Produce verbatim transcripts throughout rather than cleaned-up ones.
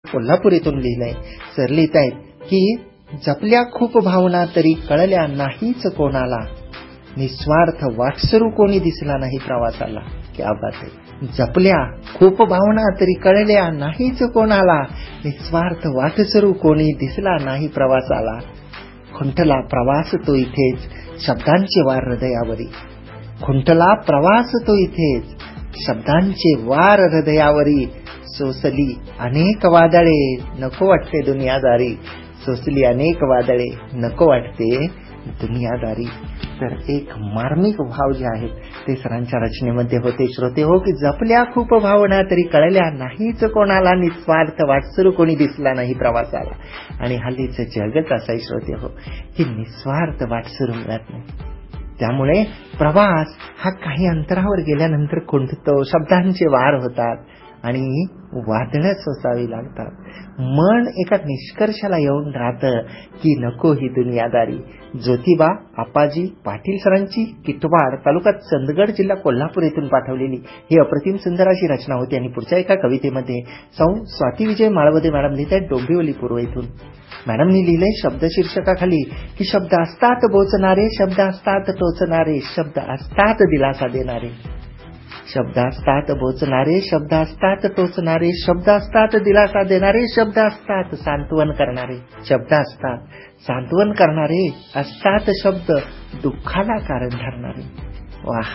कोल्हापूर येथून लिहिलंय. सर लिहित आहेत की जपल्या खूप भावना तरी कळल्या नाहीच कोणाला, निस्वार्थ वाटसरू कोणी दिसला नाही प्रवासाला. क्या बात आहे. जपल्या खूप भावना तरी कळल्या नाहीच कोणाला, निस्वार्थ वाटसरू कोणी दिसला नाही प्रवासाला. खुंटला प्रवास तो इथेच शब्दांचे वार हृदयावरी, खुंटला प्रवास तो इथेच शब्दांचे वार हृदयावरी. सोसली अनेक वादळे नको वाटते दुनियादारी, सोसली अनेक वादळे नको वाटते दुनियादारी. तर एक मार्मिक भाव जे आहेत ते सरांच्या रचनेमध्ये होते श्रोते हो, की जपल्या खूप भावना तरी कळल्या नाहीच कोणाला, निस्वार्थ वाटसरू कोणी दिसला नाही प्रवासाला. आणि हल्लीचं जगत असं श्रोते हो की निस्वार्थ वाटसरू मिळत नाही. त्यामुळे प्रवास हा काही अंतरावर गेल्यानंतर खुंटतो, शब्दांचे वार होतात आणि वादळं सोसावी लागतात. मन एका निष्कर्षाला येऊन राहतं की नको ही दुनियादारी. ज्योतिबा आपाजी पाटील सरांची किटवाड तालुका चंदगड जिल्हा कोल्हापूर येथून पाठवलेली ही अप्रतिम सुंदर अशी रचना होती. आणि पुढच्या एका कवितेमध्ये सौ स्वाती विजय माळवदे मॅडम लिहित आहेत डोंबिवली पूर्व येथून. मॅडमनी लिहिलंय शब्द शीर्षकाखाली की शब्द असतात बोचणारे, शब्द असतात टोचणारे, शब्द असतात दिलासा देणारे. शब्द असतात बोचणारे, शब्द असतात टोचणारे, शब्द असतात दिलासा देणारे, शब्द असतात सांत्वन करणारे, शब्द असतात सांत्वन करणारे, असतात शब्द दुःखाला कारण ठरणारे. वाह.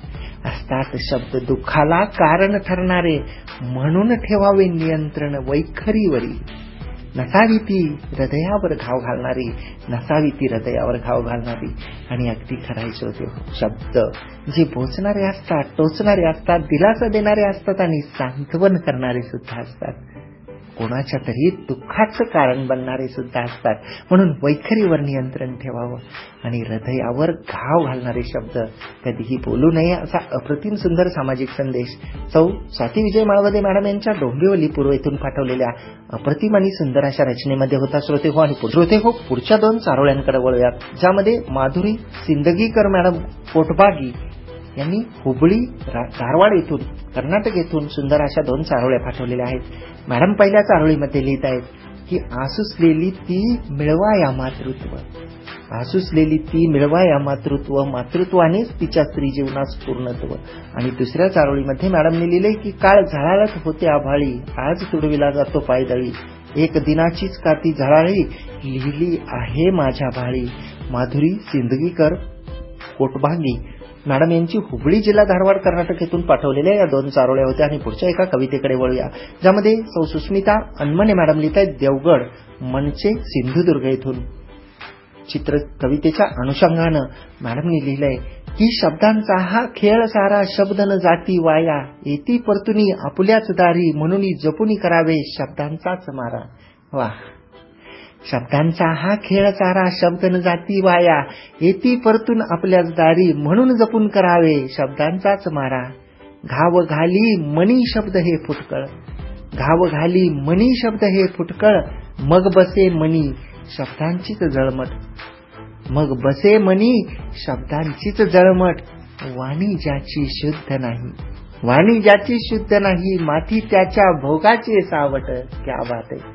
असतात शब्द दुःखाला कारण ठरणारे, म्हणून ठेवावे नियंत्रण वैखरीवरी. नसावी ती हृदयावर घाव घालणारी, नसावी ती हृदयावर घाव घालणारी. आणि अगदी खरायचे होते शब्द जे बोचणारे असतात, टोचणारे असतात, दिलासा देणारे असतात आणि सांत्वन करणारे सुद्धा असतात, कोणाच्या तरी दुःखाचं कारण बनणारे सुद्धा असतात. म्हणून वैखरीवर नियंत्रण ठेवावं आणि हृदयावर घाव घालणारे शब्द कधीही बोलू नये, असा अप्रतिम सुंदर सामाजिक संदेश सौ स्वाती विजय माळवदे मॅडम यांच्या डोंबिवली पूर्व येथून पाठवलेल्या अप्रतिम आणि सुंदर अशा रचनेमध्ये होता श्रोते हो. आणि श्रोते हो, पुढच्या दोन चारोळ्यांकडे वळूयात, ज्यामध्ये माधुरी सिंदगीकर मॅडम पोटबागी यांनी हुबळी धारवाड येथून कर्नाटक येथून सुंदर अशा दोन चारोळ्या पाठवलेल्या आहेत. मॅडम पहिल्या चारोळीमध्ये लिहित आहेत की आसुसलेली ती मिळवा या मातृत्व, आसुसलेली ती मिळवा या मातृत्व, मातृत्वानेच तिच्या स्त्री जीवनास पूर्णत्व. आणि दुसऱ्या चारोळीमध्ये मॅडमने लिहिले की काळ झळाळत होते आभाळी, आज तुडविला जातो पायदळी, एक दिनाचीच का ती झळाळी, लिहिली आहे माझ्या भाळी. माधुरी सिंदगीकर कोटभांगी मॅडम यांची हुबळी जिल्हा धारवाड कर्नाटक येथून पाठवलेल्या या दोन चारोळ्या होत्या. आणि पुढच्या एका कवितेकडे वळूया, ज्यामध्ये सौ सुस्मिता अनमने मॅडम लिहित आहेत देवगड मनचे सिंधुदुर्ग येथून. चित्र कवितेच्या अनुषंगानं मॅडमनी लिहिलंय की शब्दांचा हा खेळ सारा, शब्द न जाती वाया, येती परतुनी आपुल्याच दारी, म्हणून जपुनी करावे शब्दांचाच मारा. वाह. शब्दांचा हा खेळ सारा, शब्द न जाती वाया, येती परतून आपल्याच दारी, म्हणून जपून करावे शब्दांचाच मारा. घाव घाली मनी शब्द हे फुटकळ, घाव घाली मनी शब्द हे फुटकळ, मग बसे मनी शब्दांचीच जळमट, मग बसे मनी शब्दांचीच जळमट. वाणी ज्याची शुद्ध नाही, वाणी ज्याची शुद्ध नाही, माती त्याच्या भोगाचे सावट. क्या बात आहे.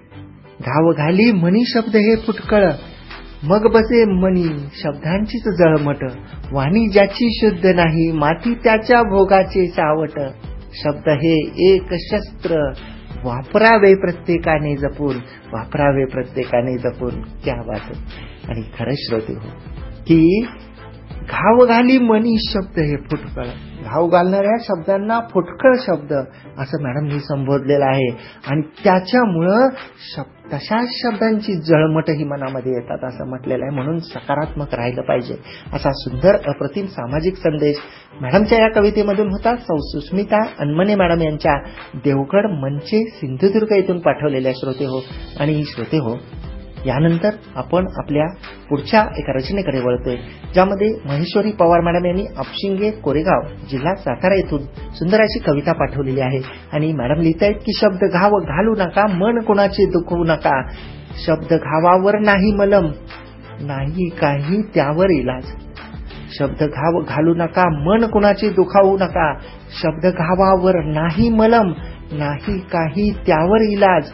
घाव घाली मनी शब्द हे फुटकळ, मग बसे मनी शब्दांचीच जळमट, वाणी ज्याची शुद्ध नाही, माती त्याच्या भोगाचे सावट. शब्द हे एक शस्त्र, वापरावे प्रत्येकाने जपून, वापरावे प्रत्येकाने जपून. क्या बात. आणि खरं श्रोते हो की घाव घाली मनी शब्द हे फुटकळ, घाव घालणाऱ्या शब्दांना फुटकळ शब्द असं मॅडमनी संबोधलेलं आहे. आणि त्याच्यामुळं शब्द तशाच शब्दांची जळमटही मनामध्ये येतात असं म्हटलेलं आहे. म्हणून सकारात्मक राहिलं पाहिजे असा सुंदर अप्रतिम सामाजिक संदेश मॅडमच्या या कवितेमधून होता. सौ सुस्मिता अनमने मॅडम यांच्या देवगड मनचे सिंधुदुर्ग येथून पाठवलेल्या श्रोते हो. आणि श्रोते हो, यानंतर आपण आपल्या पुढच्या एका रचनेकडे वळतोय, ज्यामध्ये महेश्वरी पवार मॅडम यांनी अपशिंगे कोरेगाव जिल्हा सातारा येथून सुंदर अशी कविता पाठवलेली आहे. आणि मॅडम लिहित आहेत की शब्द घाव घालू नका, मन कोणाचे दुखवू नका, शब्द घावावर नाही मलम, नाही काही त्यावर इलाज. शब्द घाव घालू नका, मन कोणाचे दुखावू नका, शब्द घावावर नाही मलम, नाही काही त्यावर इलाज.